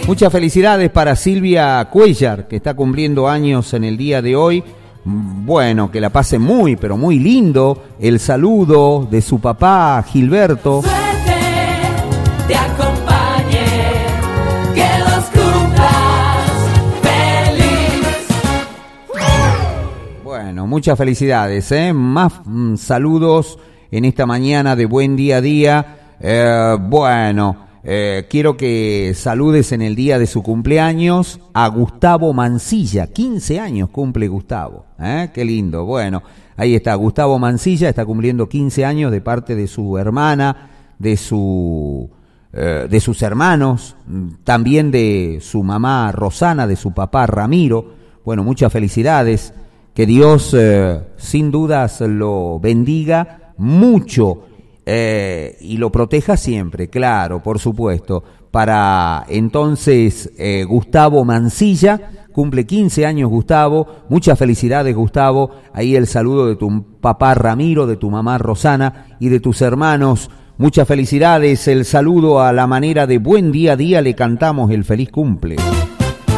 Muchas felicidades para Silvia Cuellar, que está cumpliendo años en el día de hoy. Bueno, que la pase muy, pero muy lindo. El saludo de su papá, Gilberto. Suerte te acompañe, que los cumplas feliz. Bueno, muchas felicidades, Más saludos en esta mañana de Buen Día a Día. Quiero que saludes en el día de su cumpleaños a Gustavo Mancilla. 15 años cumple Gustavo. Qué lindo. Bueno, ahí está. Gustavo Mancilla está cumpliendo 15 años de parte de su hermana, de sus hermanos, también de su mamá Rosana, de su papá Ramiro. Bueno, muchas felicidades. Que Dios sin dudas lo bendiga mucho. Y lo proteja siempre, claro, por supuesto. Para entonces Gustavo Mancilla, cumple 15 años Gustavo, muchas felicidades Gustavo, ahí el saludo de tu papá Ramiro, de tu mamá Rosana y de tus hermanos, muchas felicidades, el saludo a la manera de Buen Día a Día, le cantamos el feliz cumple.